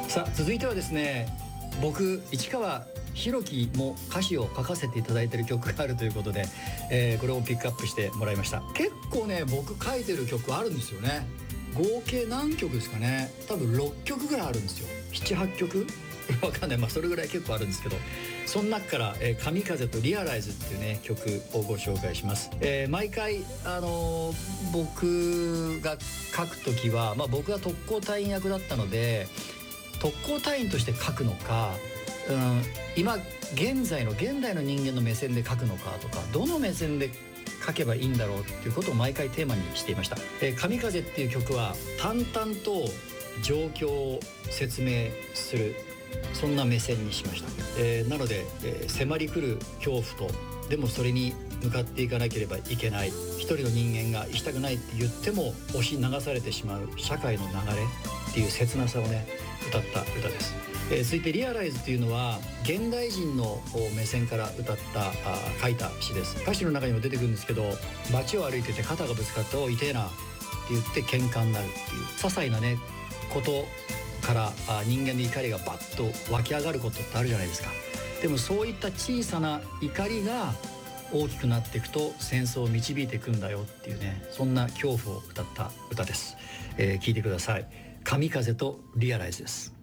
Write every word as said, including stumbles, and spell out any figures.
さあ続いてはですね、僕市川弘樹も歌詞を書かせていただいている曲があるということで、えー、これをピックアップしてもらいました。結構ね僕書いてる曲あるんですよね。合計何曲ですかね。多分ろっきょくぐらいあるんですよ。ななはちきょくわかんない、まあそれぐらい結構あるんですけど、その中から「えー、神風とリアライズ」っていうね曲をご紹介します。えー、毎回あのー、僕が書くときは、まあ、僕が特攻隊員役だったので特攻隊員として書くのか、うん、今現在の現代の人間の目線で書くのかとか、どの目線で書けばいいんだろうっていうことを毎回テーマにしていました。えー、神風っていう曲は淡々と状況を説明する、そんな目線にしました。えー、なので、えー、迫り来る恐怖と、でもそれに向かっていかなければいけない、一人の人間が行きたくないって言っても押し流されてしまう社会の流れっていう切なさをね歌った歌です。えー、続いてリアライズというのは現代人の目線から歌ったあ書いた詩です。歌詞の中にも出てくるんですけど、街を歩いてて肩がぶつかって「おい痛えな」って言って喧嘩になるっていう些細なねことからあ人間の怒りがバッと湧き上がることってあるじゃないですか。でもそういった小さな怒りが大きくなっていくと戦争を導いていくんだよっていうね、そんな恐怖を歌った歌です。えー、聞いてください。神風とリアライズです。